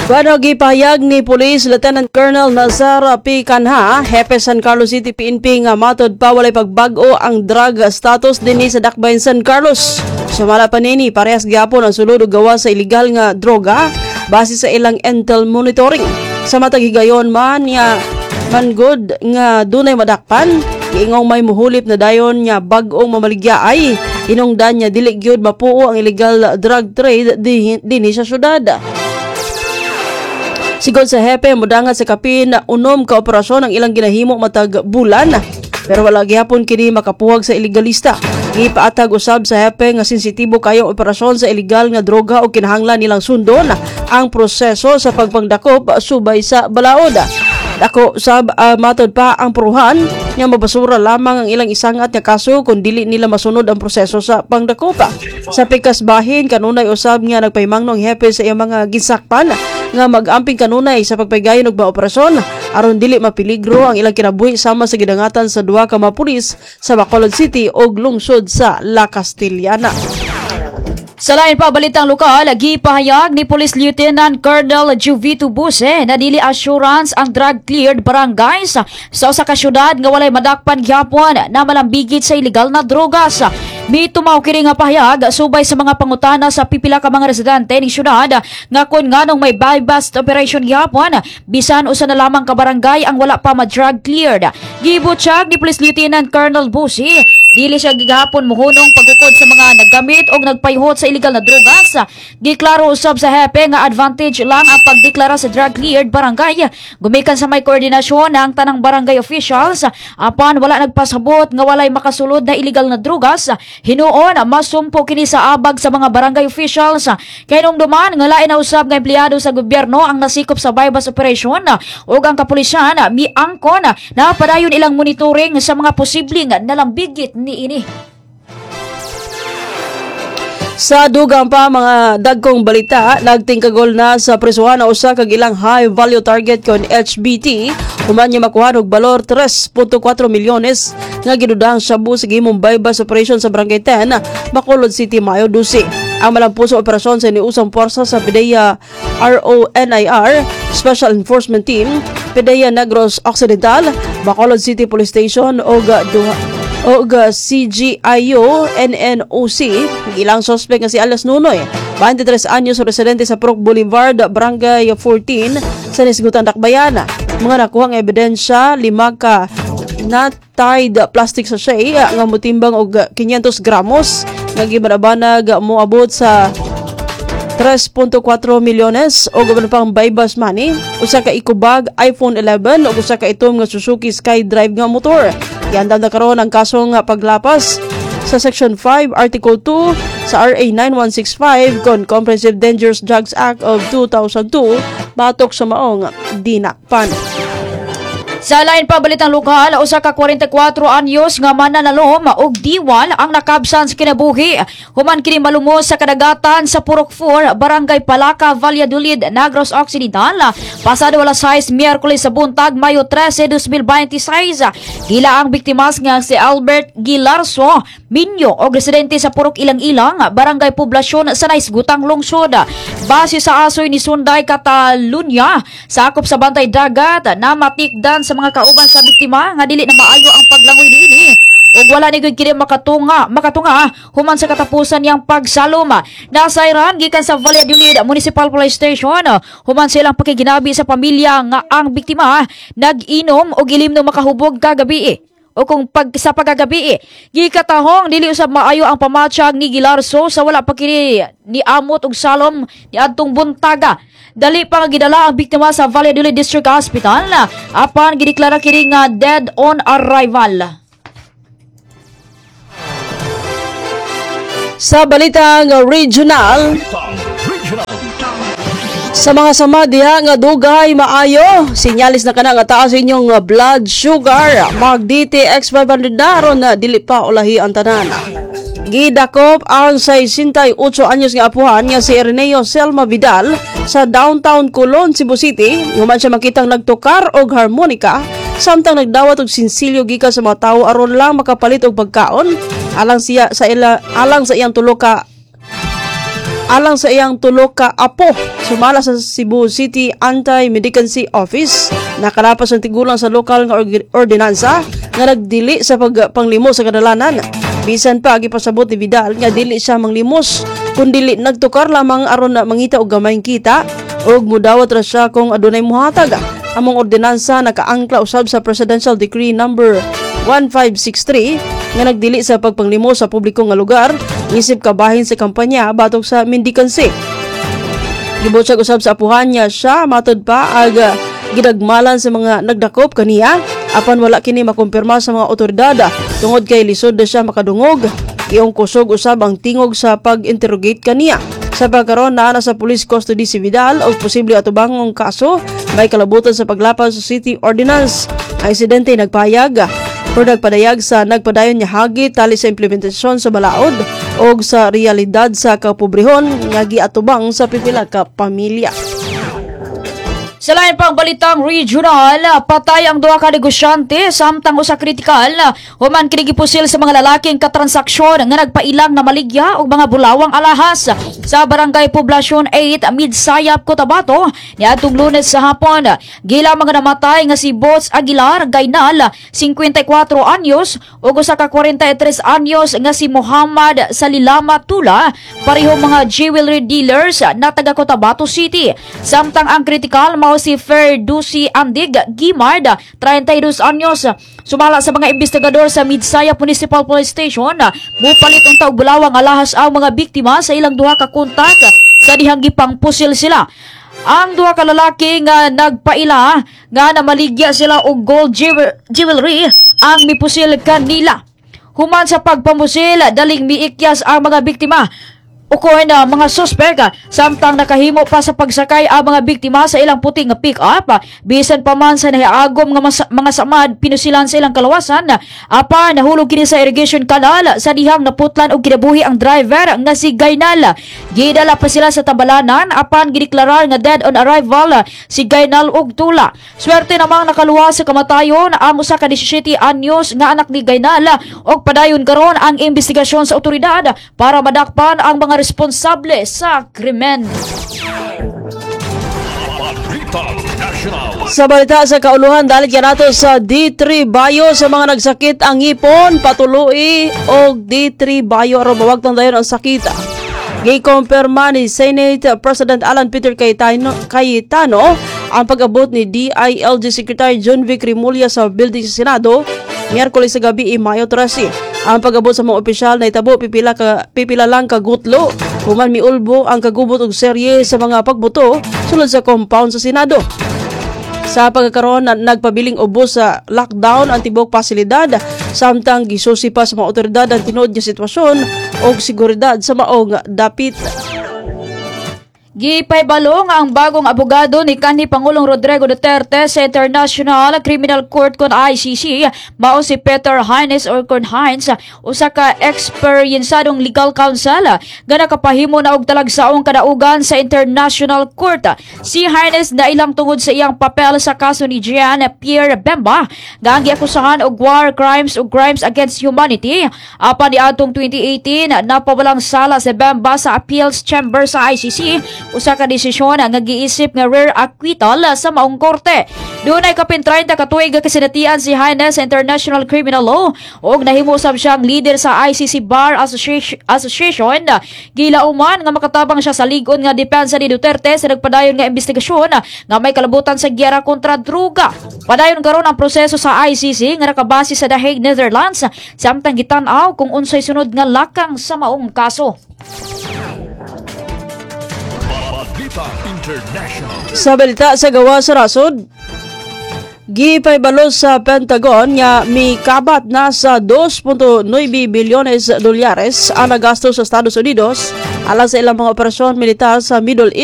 Wano gipahayag ni Police Lieutenant Colonel Nazar P. Canha, Hepe San Carlos City PNP nga matod pa walay pagbag-o ang drug status dinhi sa Dakbayan San Carlos. Sumala pa nini parehas gyapon ang sulod og gawa sa illegal nga droga base sa ilang intel monitoring. Sa matag higayon man good nga dunay madakpan, giingong may muhulip na dayon nga bag-ong mamaligya ay hinungdan niya dili gyud mapuo ang illegal drug trade dinhi sa syudad. Sigod sa Hepe, mudangat sa kapin na unom ka operasyon ang ilang ginahimo matag bulan. Pero wala gyapon kini makapuhag sa iligalista. Gipaatag usab sa Hepe nga sensitibo kayo operasyon sa illegal nga droga o kinahanglan nilang sundon ang proseso sa pagpangdakop subay sa balaod. Dako sab matod pa ang puruhan nga mabasura lamang ang ilang isangat nga kaso kung dili nila masunod ang proseso sa pangdakopa. Sa pikas bahin kanunay usab nga nagpahimangno ang Hepe sa iyang mga gisakpan nga mag-amping kanunay sa pagpaygayon og mga operasyon aron dili mapiligro ang ilang kinabuhi sama sa gidangatan sa duha ka mga pulis sa Bacolod City ug lungsod sa La Castillana. Sa lain pa balitang lokal, gipahayag ni Police Lieutenant Colonel Juvito Buse na dili assurance ang drug-cleared barangays sa usa ka syudad nga walay madakpan gyapon na malambigit sa illegal na drogas. Mitumaw kini nga pahayag subay sa mga pangutana sa pipila ka mga residente ni syudad nga kun nganong may buy-bust operation gyapon bisan usa na lamang ka barangay ang wala pa ma-drug cleared. Gibutyag ni Police Lieutenant Colonel Buse dili siya gigahapon muhunong pagukod sa mga naggamit o nagpayhot sa illegal na drogas. Giklaro usab sa Hepe nga advantage lang ang pagdeklara sa drug-cleared barangay. Gumikan sa may koordinasyon ng tanang barangay officials apan wala nagpasabot nga walay makasulod na illegal na drogas. Hinuon masumpo kini sa abag sa mga barangay officials. Kay nung duman nga lain na usab nga empleyado sa gobyerno ang nasikop sa buy-bust operation ug ang kapulisan miangkon na padayon ilang monitoring sa mga posibleng nalambigit ni ini. Sa dugang pa mga dagkong balita, nagtingkagol na sa prisuhan na usa kag ilang high value target kon HBT human niya makuha og balor 3.4 milyones nga gidudang shabu sa gihimong buy-bust operation sa Barangay 10, Bacolod City, Mayo 12. Ang malampuso operasyon sa iniusang porsa sa PDEA RONIR Special Enforcement Team, PDEA Negros Occidental, Bacolod City Police Station og CGIO NNOC. Ilang sospek nga si Alias Nunoy, 23 anyos, residente sa Purok Boulevard, Barangay 14 sa Nisgutan, Dakbayan. Mga nakuhang ebidensya, 5 ka na-tied plastic sachet nga mutimbang og 500 gramos nga gimanabanag moabot sa 3.4 milyones o gawin pang buy-bust money, usa ka ikubag iPhone 11 o usa ka itom nga Suzuki SkyDrive nga motor. Yandam na karon ang kasong paglapas sa Section 5, Article 2 sa RA 9165 kon Comprehensive Dangerous Drugs Act of 2002 batok sa maong dinakpan. Sa lain pa balitang lokal, usa ka 44 anyos nga mananalom og diwal ang nakabsan sa kinabuhi. Human kini malumos sa kadagatan sa Purok 4, Barangay Palaca, Valladolid, Negros Occidental. Pasado alas 6 Miyerkules sa buntag, Mayo 13, 2026. Gila ang biktimas nga si Albert Gilarso Minyo og residente sa Purok Ilang-Ilang, Barangay Poblasyon sa Naisgutang Lungsod. Base sa asoy ni Sunday Catalunya, sakop sa bantay dagat na matikdan sa mga kauban sa biktima nga dili na maayo ang paglangoy niini ug wala ni gid kini makatunga human sa katapusan yang pagsalom. Nasayran gikan sa Valladolid Municipal Police Station human silang pakiginabi sa pamilya nga ang biktima nag-inom og ilimno makahubog kagabi. O kung sa pagkagabi, gikatahong dili usab maayo ang pamatsyag ni Gilarso sa wala pa kini ni amot og salom ni adtong buntaga. Dali pa nga gidala ang biktima sa Valladolid District Hospital apan gideklara kini nga dead on arrival. Sa balitang regional, sa mga sama diha nga dugay maayo, sinyalis na kana nga taas inyong blood sugar, mag DTX 500 na ron na dili pa ulahi ang tanan. Gidakop ang 68 anyos nga apuhan nga si Erneo Selma Vidal sa downtown Colon, Cebu City. Human siya makitang nagtukar og harmonika samtang nagdawat og sinsilyo gikan sa mga tawo aron lang makapalit og pagkaon alang sa iyang tulo ka alang sa iyang tulo ka apo. Sumala sa Cebu City Anti-Mendicancy Office, nakalapas ang tigulang sa lokal nga ordinansa nga nagdili sa pagpanglimos sa kadalanan. Bisan pa gipasabot ni Vidal nga dili siya manglimos, kundi nagtukar lamang aron na mangita og gamayng kita ug mudawat ra siya kung adunay mohatag. Among ordinansa nakaangkla usab sa Presidential Decree number 1563 nga nagdili sa pagpanglimos sa publiko nga lugar isip kabahin sa kampanya batok sa mendicancy. Gibutyag usab sa apuhan niya siya matud pa ag gidagmalan sa mga nagdakop kaniya apan wala kini makumpirma sa mga otoridad tungod kay lisod na siya makadungog. Iyong kusog usab ang tingog sa pag-interrogate kaniya. Sa pagkaroon na sa police custody si Vidal o posible atubangong kaso may kalabutan sa paglapas sa city ordinance. Ang insidente nagpayag pero nagpadayag sa nagpadayon niya hagi tali sa implementasyon sa balaod o sa realidad sa kapobrehon nga giatubang sa pipila ka pamilya. Sa lain pang balitang regional, patay ang duha ka negosyante samtang usa kritikal human kini gipusil sa mga lalaking katransaksyon nga nagpailang na maligya og mga bulawang alahas sa Barangay Poblasyon 8 Midsayap, Cotabato niadtong Lunes sa hapon. Gila mga namatay nga si Boss Aguilar Gaynal 54 anyos ug usa ka 43 anyos nga si Muhammad Salilama Tula, pareho mga jewelry dealers na taga Cotabato City. Samtang ang kritikal mao si Ferdusi Andig Gimard 32 anyos. Sumala sa mga investigador sa Midsayap Municipal Police Station, mupalit unta og bulawang alahas ang mga biktima sa ilang duha ka kontak sa dihang gipangpusil sila. Ang duha ka lalaki nga nagpaila nga namaligya sila og gold jewelry ang mipusil kanila. Human sa pagpamusil, daling miikyas ang mga biktima ukoy na mga suspek samtang nakahimo pa sa pagsakay ang mga biktima sa ilang puting pick-up. Bisan pa man sa nahiagom nga mga samad pinusilan sa ilang kalawasan, apa nahulog kini sa irrigation canal sa dihang naputlan og kinabuhi ang driver nga si Gaynal. Gidala pa sila sa tambalanan apan gideklarar nga dead on arrival si Gaynal og Tula. Swerte namang nakaluwa sa kamatayon ang usa ka 17 anyos nga anak ni Gaynal og padayon karon ang investigasyon sa otoridad para madakpan ang mga responsable sa krimen. Sa balita sa kauluhan, dalit yan nato sa D3 Bayo sa mga nagsakit ang ngipon, patuloy o D3 Bayo aron mawagtang dayon ang sakit. Gikumpirma ni Senate President Alan Peter Cayetano ang pag-abot ni DILG Secretary John Vic Rimulya sa building sa Senado Miyerkules sa gabi Mayo 13. Ang pag-abot sa mga opisyal na itabo pipila lang kagutlo human miulbo ang kagubot og serye sa mga pagboto sulod sa compound sa Senado. Sa pagkakaroon nagpabiling ubos sa lockdown ang tibok pasilidad samtang gisusi pa sa mga otoridad ang tinuod nga sitwasyon o seguridad sa maong dapit. Gipaybalong ang bagong abogado ni kanhi Pangulong Rodrigo Duterte sa International Criminal Court kon ICC, mao si Peter Hines or kon Hines, usa ka eksperyensadong legal counsel nga nakapahimo na og talagsaong kadaugan sa International Court. Si Hines na ilang tungod sa iyang papel sa kaso ni Jean Pierre Bemba nga ang giakusahan og war crimes ug crimes against humanity. Apan niadtong 2018 napawalang sala si Bemba sa appeals chamber sa ICC. Usa ka desisyon nga giisip nga rare acquittal sa maong korte. Dunay kapin 30 ka tuig nga kasinatian si Hines sa International Criminal Law ug nahimo sab siyang leader sa ICC Bar Association. Gilauman nga makatabang siya sa ligon nga depensa ni Duterte sa nagpadayon nga investigasyon nga may kalabutan sa giyera kontra droga. Padayon karon ang proseso sa ICC nga nakabase sa The Hague, Netherlands, samtang gitan-aw kung unsay sunod nga lakang sa maong kaso. Sa balita sa gawa sa rasod, gipaybalos sa Pentagon nga mikabat na sa 2.9 bilyones dolyares ang nagastos sa Estados Unidos alang sa ilang mga operasyon militar sa Middle East.